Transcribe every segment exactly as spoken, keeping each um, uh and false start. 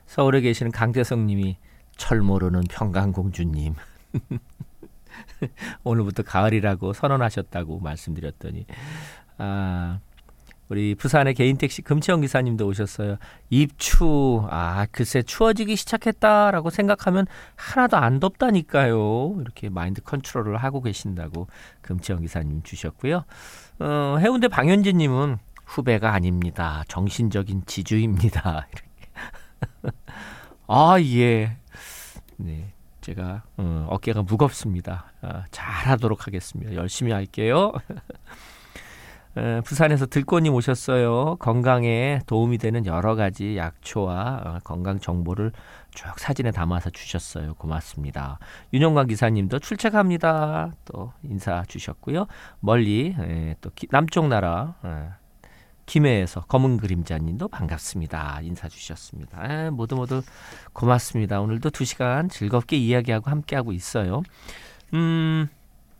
서울에 계시는 강재성님이 철 모르는 평강공주님. 오늘부터 가을이라고 선언하셨다고 말씀드렸더니 아, 우리 부산의 개인택시 금치영 기사님도 오셨어요. 입추, 아 글쎄 추워지기 시작했다라고 생각하면 하나도 안 덥다니까요. 이렇게 마인드 컨트롤을 하고 계신다고 금치영 기사님 주셨고요. 어, 해운대 방현진님은 후배가 아닙니다. 정신적인 지주입니다. 아 예, 네. 제가 어, 어깨가 무겁습니다. 어, 잘하도록 하겠습니다. 열심히 할게요. 에, 부산에서 들꽃님 오셨어요. 건강에 도움이 되는 여러 가지 약초와 어, 건강 정보를 쭉 사진에 담아서 주셨어요. 고맙습니다. 윤영광 기사님도 출첵합니다. 또 인사 주셨고요. 멀리 에, 또 기, 남쪽 나라 에, 김해에서 검은 그림자님도 반갑습니다. 인사 주셨습니다. 에, 모두 모두 고맙습니다. 오늘도 두 시간 즐겁게 이야기하고 함께하고 있어요. 음,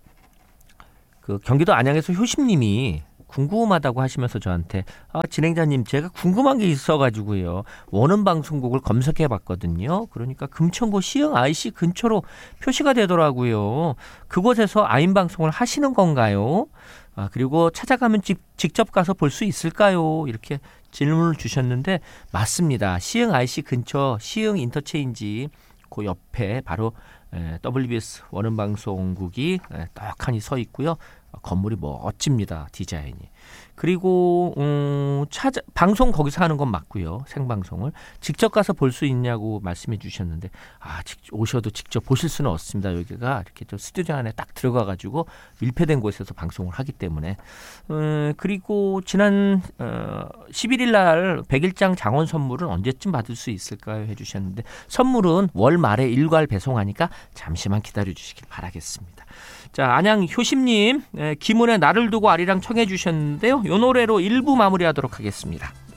그 경기도 안양에서 효심님이 궁금하다고 하시면서 저한테 아, 진행자님 제가 궁금한 게 있어가지고요. 원음 방송국을 검색해봤거든요. 그러니까 금천구 시흥 아이씨 근처로 표시가 되더라고요. 그곳에서 아인 방송을 하시는 건가요? 아, 그리고 찾아가면 직, 직접 가서 볼 수 있을까요? 이렇게 질문을 주셨는데 맞습니다. 시흥 아이씨 근처 시흥 인터체인지 그 옆에 바로 에, 더블유비에스 원음방송국이 에, 떡하니 서 있고요. 건물이 멋집니다. 디자인이. 그리고 음, 찾아, 방송 거기서 하는 건 맞고요. 생방송을. 직접 가서 볼 수 있냐고 말씀해 주셨는데 아, 직접 오셔도 직접 보실 수는 없습니다. 여기가 이렇게 좀 스튜디오 안에 딱 들어가가지고 밀폐된 곳에서 방송을 하기 때문에. 음, 그리고 지난 어, 십일 일 날 백일장 장원 선물은 언제쯤 받을 수 있을까요? 해주셨는데 선물은 월 말에 일괄 배송하니까 잠시만 기다려 주시길 바라겠습니다. 자, 안양 효심님, 김은혜 나를 두고 아리랑 청해 주셨는데요. 이 노래로 일 부 마무리하도록 하겠습니다.